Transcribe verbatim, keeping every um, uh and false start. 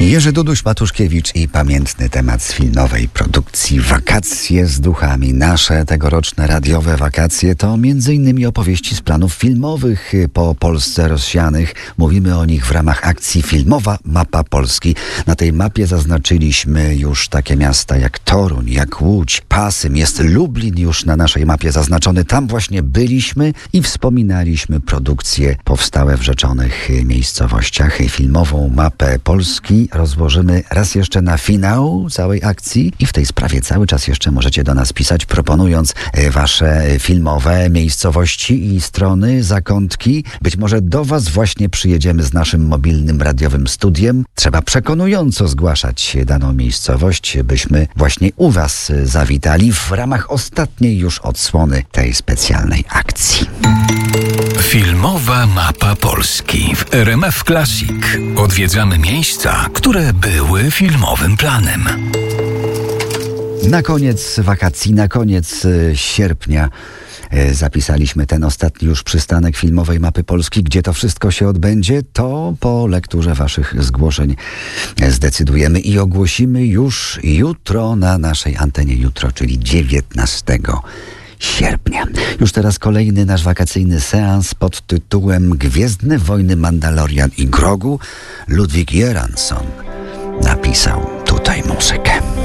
Jerzy Duduś-Matuszkiewicz i pamiętny temat z filmowej produkcji Wakacje z duchami. Nasze tegoroczne radiowe wakacje to między innymi opowieści z planów filmowych po Polsce rozsianych. Mówimy o nich w ramach akcji Filmowa Mapa Polski. Na tej mapie zaznaczyliśmy już takie miasta jak Toruń, jak Łódź, Pasym. Jest Lublin już na naszej mapie zaznaczony. Tam właśnie byliśmy i wspominaliśmy produkcje powstałe w rzeczonych miejscowościach. Filmową Mapę Polski rozłożymy raz jeszcze na finał całej akcji i w tej sprawie cały czas jeszcze możecie do nas pisać, proponując wasze filmowe miejscowości i strony, zakątki. Być może do was właśnie przyjedziemy z naszym mobilnym radiowym studiem. Trzeba przekonująco zgłaszać daną miejscowość, byśmy właśnie u was zawitali w ramach ostatniej już odsłony tej specjalnej akcji. Filmowa Mapa Polski w R M F Classic. Odwiedzamy miejsca, które były filmowym planem. Na koniec wakacji, na koniec sierpnia zapisaliśmy ten ostatni już przystanek Filmowej Mapy Polski. Gdzie to wszystko się odbędzie, to po lekturze waszych zgłoszeń zdecydujemy i ogłosimy już jutro na naszej antenie. Jutro, czyli dziewiętnastego sierpnia. Już teraz kolejny nasz wakacyjny seans pod tytułem Gwiezdne Wojny, Mandalorian i Grogu. Ludwik Göransson napisał tutaj muzykę.